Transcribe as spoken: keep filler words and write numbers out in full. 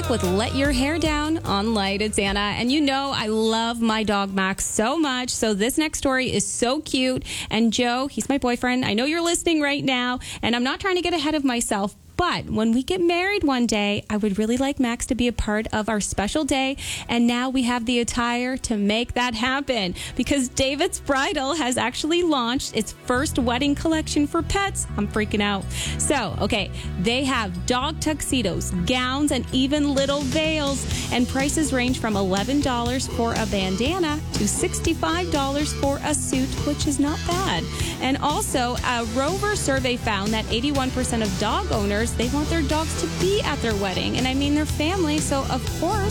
back with Let Your Hair Down on Light. It's Anna. And you know I love my dog Max so much. So this next story is so cute. And Joe, he's my boyfriend. I know you're listening right now. And I'm not trying to get ahead of myself. But when we get married one day, I would really like Max to be a part of our special day. And now we have the attire to make that happen because David's Bridal has actually launched its first wedding collection for pets. I'm freaking out. So, okay, they have dog tuxedos, gowns, and even little veils. And prices range from eleven dollars for a bandana to sixty-five dollars for a suit, which is not bad. And also, a Rover survey found that eighty-one percent of dog owners, they want their dogs to be at their wedding. And I mean, their family. So, of course,